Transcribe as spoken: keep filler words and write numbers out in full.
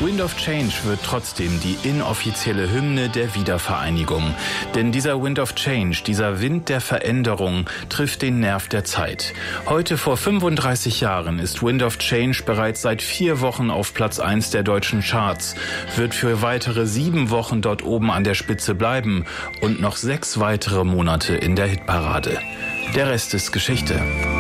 Wind of Change wird trotzdem die inoffizielle Hymne der Wiedervereinigung. Denn dieser Wind of Change, dieser Wind der Veränderung, trifft den Nerv der Zeit. Heute vor fünfunddreißig Jahren ist Wind of Change bereits seit vier Wochen auf Platz eins der deutschen Charts, wird für weitere sieben Wochen dort oben an der Spitze bleiben und noch sechs weitere Monate in der Hitparade. Der Rest ist Geschichte.